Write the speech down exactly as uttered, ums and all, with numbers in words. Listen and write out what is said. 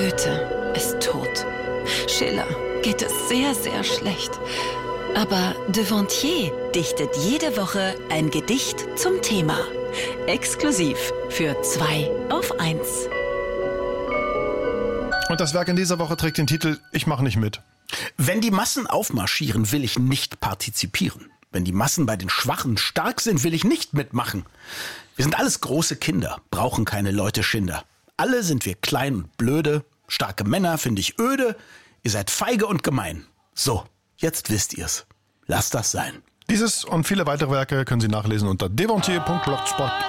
Goethe ist tot. Schiller geht es sehr, sehr schlecht. Aber Devontier dichtet jede Woche ein Gedicht zum Thema. Exklusiv für zwei auf eins. Und das Werk in dieser Woche trägt den Titel Ich mach nicht mit. Wenn die Massen aufmarschieren, will ich nicht partizipieren. Wenn die Massen bei den Schwachen stark sind, will ich nicht mitmachen. Wir sind alles große Kinder, brauchen keine Leute Schinder. Alle sind wir klein und blöde, starke Männer finde ich öde. Ihr seid feige und gemein. So, jetzt wisst ihr's. Lasst das sein. Dieses und viele weitere Werke können Sie nachlesen unter devontier punkt blogspot punkt de.